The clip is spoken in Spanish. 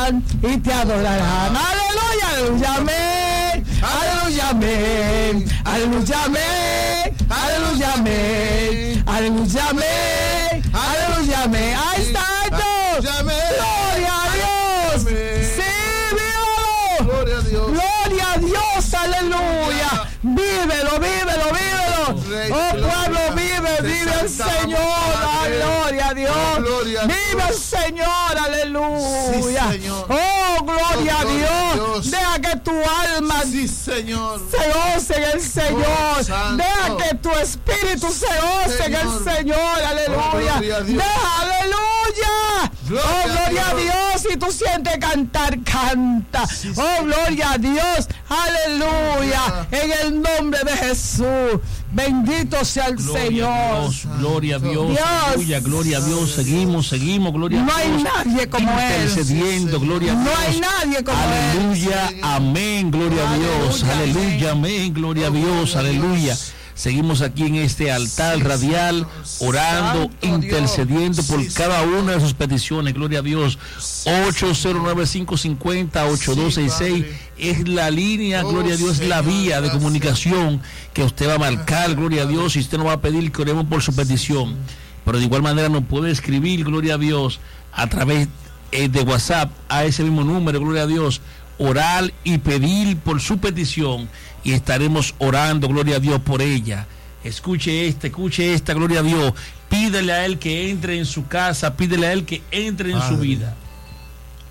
alabarán y te adorarán. Aleluya, aleluya, amén. Aleluya, amén. Aleluya, amén. Aleluya, amén. Aleluya, amén. Aleluya, amén. Ahí está esto. Gloria a Dios. Sí, vívelo. Gloria a Dios. Gloria a Dios, aleluya. Vívelo, vívelo, vívelo. Oh pueblo, vive el Señor. Gloria a Dios. Vive el Señor, aleluya. Oh, gloria a Dios. Deja que tu alma se goce en el Señor. Deja que tu espíritu se goce en el Señor, aleluya. Deja, aleluya. Oh, gloria a Dios. Si tú sientes cantar, canta. Oh, gloria a Dios. Aleluya. En el nombre de Jesús. Bendito sea el Señor. Gloria a Dios. Aleluya, gloria a Dios. Seguimos, gloria a Dios. No hay nadie como Él. Intercediendo, gloria a Dios. No hay nadie como Él. Aleluya, amén, gloria a Dios. Aleluya, amén, gloria a Dios. Aleluya. Seguimos aquí en este altar radial, orando, intercediendo por cada una de sus peticiones. Gloria a Dios. 809-550-8266 es la línea, gloria a Dios, la vía de comunicación que usted va a marcar, gloria a Dios, y usted nos va a pedir que oremos por su petición. Pero de igual manera nos puede escribir, gloria a Dios, a través de WhatsApp a ese mismo número, gloria a Dios, orar y pedir por su petición, y estaremos orando, gloria a Dios, por ella. Escuche esta, gloria a Dios. Pídele a Él que entre en su casa, pídele a Él que entre en su vida.